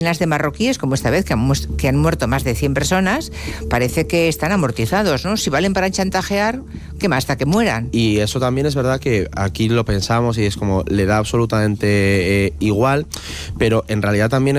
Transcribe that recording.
Las de marroquíes, como esta vez, que han muerto más de 100 personas, parece que están amortizados, ¿no? Si valen para chantajear, ¿qué más? Hasta que mueran. Y eso también es verdad que aquí lo pensamos y es como, le da absolutamente igual, pero en realidad también